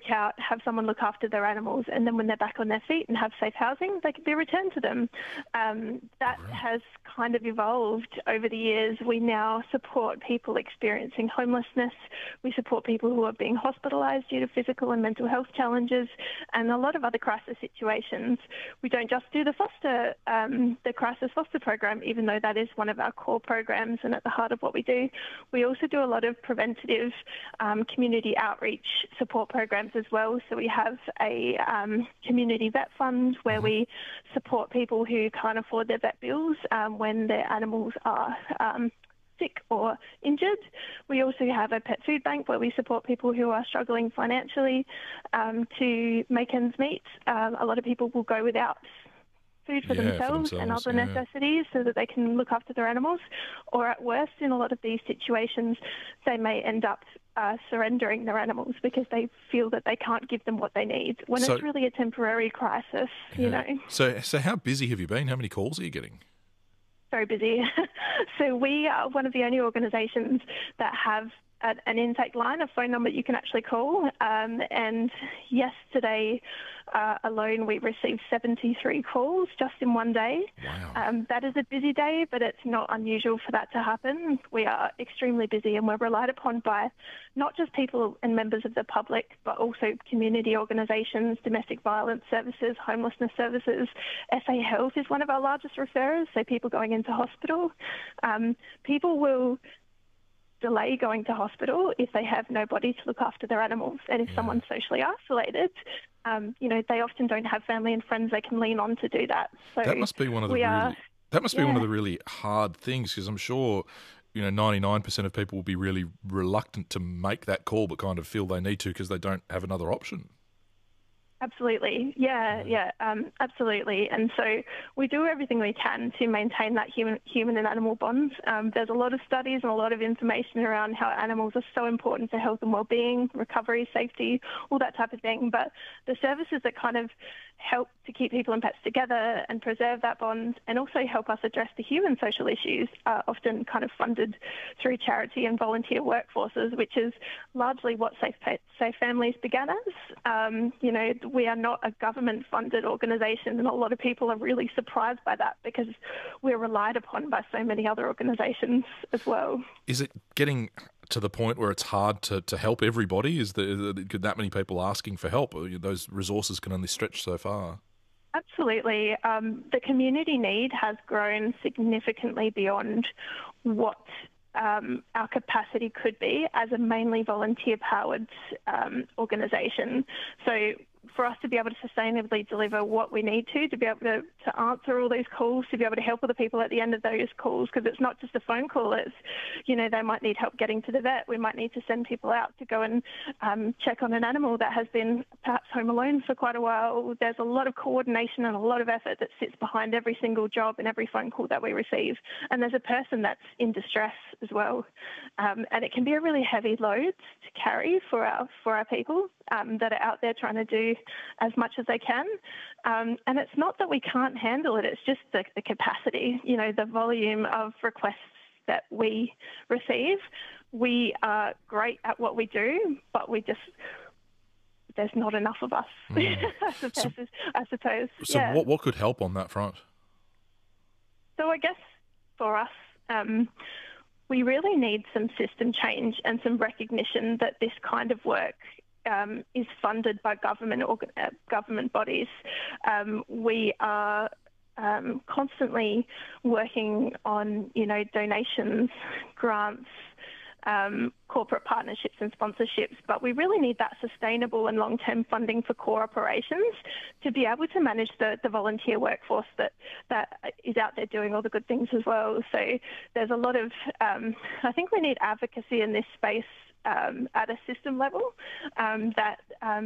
seek out, have someone look after their animals, and then when they're back on their feet and have safe housing, they can be returned to them. That has kind of evolved over the years. We now support people experiencing homelessness. We support people who are being hospitalised due to physical and mental health challenges, and a lot of other crisis situations. We don't just do the crisis foster program, even though that is one of our core programs and at the heart of what we do. We also do a lot of preventative community outreach support programs as well. So we have a community vet fund where we support people who can't afford their vet bills when their animals are sick or injured. We also have a pet food bank where we support people who are struggling financially to make ends meet. A lot of people will go without food for themselves and other necessities so that they can look after their animals, or at worst, in a lot of these situations, they may end up surrendering their animals because they feel that they can't give them what they need when it's really a temporary crisis, you know. So how busy have you been? How many calls are you getting? Very busy. So we are one of the only organisations that have an intake line, a phone number you can actually call. And yesterday alone, we received 73 calls just in one day. Wow. That is a busy day, but it's not unusual for that to happen. We are extremely busy, and we're relied upon by not just people and members of the public, but also community organisations, domestic violence services, homelessness services. SA Health is one of our largest referrers, so people going into hospital. People will delay going to hospital if they have nobody to look after their animals. And if someone's socially isolated, they often don't have family and friends they can lean on to do that. So that must be one of the really hard things, because I'm sure 99% of people will be really reluctant to make that call, but kind of feel they need to because they don't have another option. Absolutely. Absolutely. And so we do everything we can to maintain that human and animal bonds. There's a lot of studies and a lot of information around how animals are so important for health and well-being, recovery, safety, all that type of thing. But the services that kind of help to keep people and pets together and preserve that bond, and also help us address the human social issues, are often kind of funded through charity and volunteer workforces, which is largely what Safe Families began as. We are not a government-funded organisation, and a lot of people are really surprised by that because we're relied upon by so many other organisations as well. Is it getting to the point where it's hard to help everybody? Could that many people asking for help? Those resources can only stretch so far. Absolutely. The community need has grown significantly beyond what our capacity could be as a mainly volunteer-powered organisation. So for us to be able to sustainably deliver what we need to be able to answer all those calls, to be able to help other people at the end of those calls, because it's not just a phone call, it's, they might need help getting to the vet. We might need to send people out to go and check on an animal that has been perhaps home alone for quite a while. There's a lot of coordination and a lot of effort that sits behind every single job and every phone call that we receive. And there's a person that's in distress as well. And it can be a really heavy load to carry for our people that are out there trying to do as much as they can. And it's not that we can't handle it, it's just the capacity, the volume of requests that we receive. We are great at what we do, but there's not enough of us, I suppose. So what could help on that front? So I guess for us, we really need some system change and some recognition that this kind of work is funded by government bodies. We are constantly working on, donations, grants, corporate partnerships and sponsorships, but we really need that sustainable and long-term funding for core operations to be able to manage the volunteer workforce that is out there doing all the good things as well. So there's a lot of, I think we need advocacy in this space at a system level, that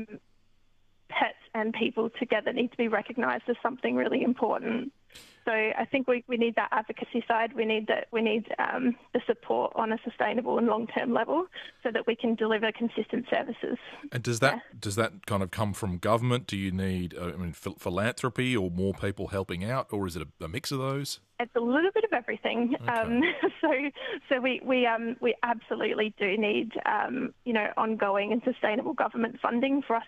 pets and people together need to be recognised as something really important. So I think we need that advocacy side. We need the support on a sustainable and long-term level so that we can deliver consistent services. And does that kind of come from government? Do you need philanthropy or more people helping out, or is it a mix of those? It's a little bit of everything. Okay. So we absolutely do need ongoing and sustainable government funding for us